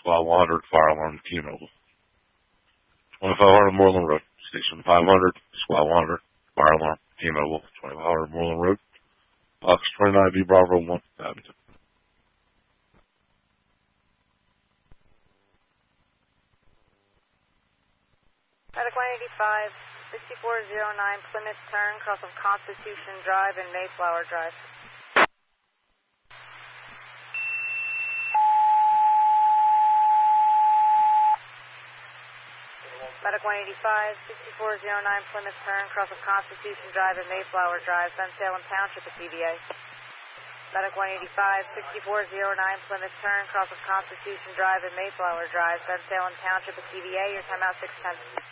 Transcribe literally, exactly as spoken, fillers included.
Squad one hundred, fire alarm T-Mobile. twenty-five hundred Moreland Road, Station five hundred, Squad one hundred, fire alarm T-Mobile, twenty-five hundred Moreland Road, Box twenty-nine B Bravo one, Abington. Medic one eighty-five, sixty-four oh nine Plymouth Turn, cross of Constitution Drive and Mayflower Drive. Medic one eighty-five, sixty-four oh nine Plymouth Turn, cross of Constitution Drive and Mayflower Drive, Bensalem Township at C V A. Medic one eighty-five, sixty-four oh nine Plymouth Turn, cross of Constitution Drive and Mayflower Drive, Bensalem Township at C V A. Your timeout six ten.